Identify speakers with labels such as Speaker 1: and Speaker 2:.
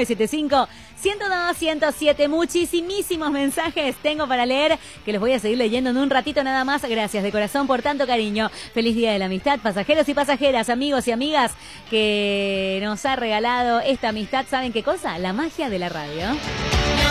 Speaker 1: 3975-102-107. Muchísimos mensajes tengo para leer, que los voy a seguir leyendo en un ratito nada más. Gracias de corazón por tanto cariño. Feliz Día de la Amistad, pasajeros y pasajeras, amigos y amigas que nos ha regalado esta amistad. ¿Saben qué cosa? La magia de la radio.